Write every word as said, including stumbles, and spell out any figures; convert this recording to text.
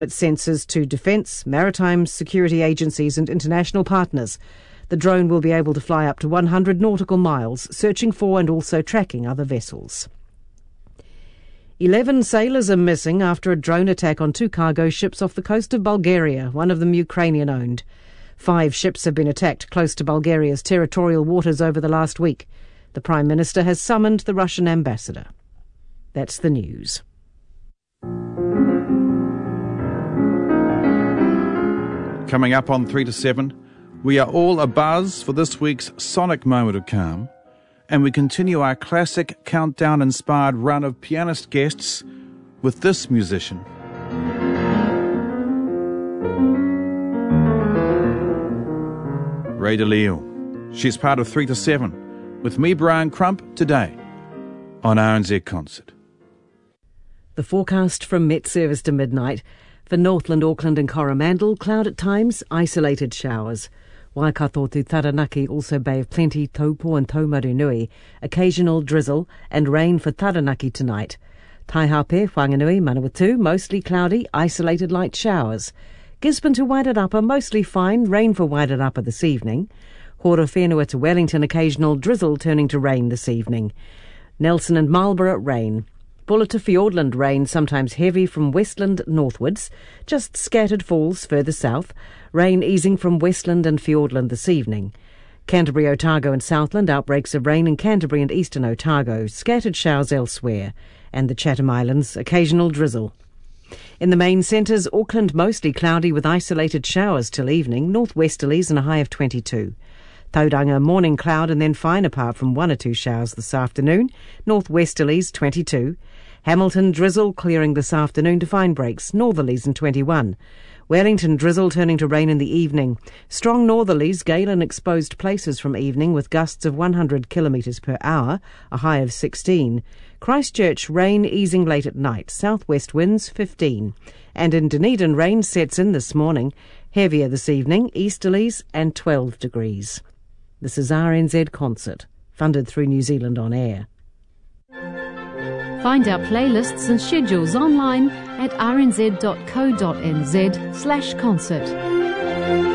sensors to defence, maritime security agencies and international partners. The drone will be able to fly up to one hundred nautical miles, searching for and also tracking other vessels. Eleven sailors are missing after a drone attack on two cargo ships off the coast of Bulgaria, one of them Ukrainian-owned. Five ships have been attacked close to Bulgaria's territorial waters over the last week. The Prime Minister has summoned the Russian ambassador. That's the news. Coming up on three to seven, we are all abuzz for this week's Sonic Moment of Calm, and we continue our classic countdown-inspired run of pianist guests with this musician. Ray DeLille. She's part of three to seven, with me, Brian Crump, today on R N Z Concert. The forecast from Met Service to midnight. For Northland, Auckland and Coromandel, cloud at times, isolated showers. Waikato to Taranaki, also Bay of Plenty, Taupo and Taumarunui, occasional drizzle and rain for Taranaki tonight. Taihape, Whanganui, Manawatu, mostly cloudy, isolated light showers. Gisborne to Wairarapa, mostly fine, rain for Wairarapa this evening. Horowhenua to Wellington, occasional drizzle turning to rain this evening. Nelson and Marlborough, rain. Bulla to Fiordland, rain, sometimes heavy from Westland northwards, just scattered falls further south, rain easing from Westland and Fiordland this evening. Canterbury, Otago and Southland, outbreaks of rain in Canterbury and eastern Otago, scattered showers elsewhere, and the Chatham Islands, occasional drizzle. In the main centres, Auckland mostly cloudy with isolated showers till evening, northwesterlies and a high of twenty-two. Tauranga, morning cloud and then fine apart from one or two showers this afternoon, northwesterlies twenty-two. Hamilton, drizzle clearing this afternoon to fine breaks, northerlies and twenty-one. Wellington, drizzle turning to rain in the evening. Strong northerlies, gale in exposed places from evening with gusts of one hundred kilometres per hour, a high of sixteen. Christchurch, rain easing late at night, southwest winds fifteen. And in Dunedin, rain sets in this morning, heavier this evening, easterlies and twelve degrees. This is R N Z Concert, funded through New Zealand On Air. Find our playlists and schedules online at r n z dot co dot n z slash concert.